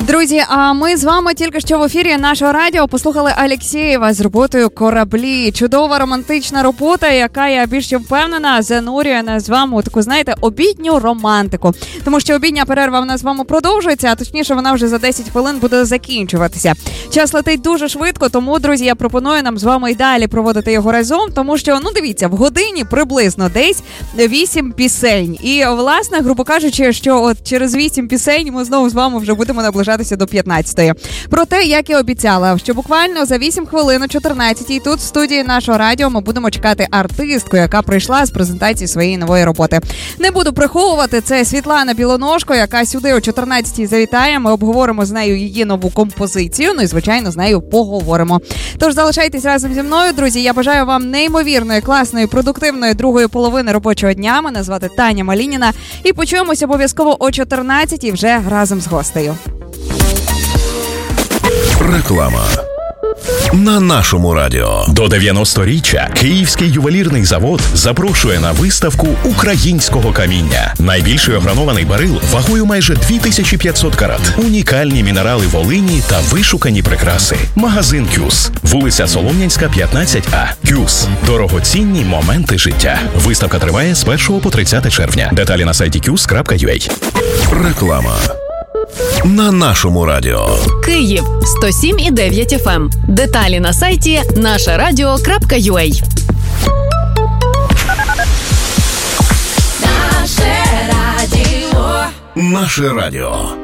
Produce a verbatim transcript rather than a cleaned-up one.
Друзі, а ми з вами тільки що в ефірі нашого радіо послухали Алєксєєва з роботою «Кораблі». Чудова романтична робота, яка, я більш впевнена, занурює нас з вами у таку, знаєте, обідню романтику. Тому що обідня перерва в нас з вами продовжується, а точніше вона вже за десять хвилин буде закінчуватися. Час летить дуже швидко, тому, друзі, я пропоную нам з вами і далі проводити його разом, тому що, ну дивіться, в годині приблизно десь вісім пісень. І, власне, грубо кажучи, що от через вісім пісень ми знову з вами вже будемо наближатися до п'ятнадцятої. Проте, як і обіцяла, що буквально за вісім хвилин о чотирнадцятій тут в студії нашого радіо ми будемо чекати артистку, яка прийшла з презентації своєї нової роботи. Не буду приховувати, це Світлана Білоножко, яка сюди о чотирнадцятій завітає. Ми обговоримо з нею її нову композицію, ну і, звичайно, з нею поговоримо. Тож залишайтесь разом зі мною, друзі. Я бажаю вам неймовірної, класної, продуктивної другої половини робочого дня. Мене звати Таня Малініна. І почуємося обов'язково о чотирнадцятій вже разом з гостею. Реклама на нашому радіо. До дев'яносторіччя Київський ювелірний завод запрошує на виставку українського каміння. Найбільший огранований барил вагою майже дві тисячі п'ятсот карат. Унікальні мінерали Волині та вишукані прикраси. Магазин «Кюс». Вулиця Солом'янська, п'ятнадцять А. «Кюс». Дорогоцінні моменти життя. Виставка триває з першого по тридцяте червня. Деталі на сайті кюс крапка ю а. Реклама на нашому радіо. Київ сто сім і дев'ять еф ем. Деталі на сайті наше радіо крапка ю а. Наше радіо.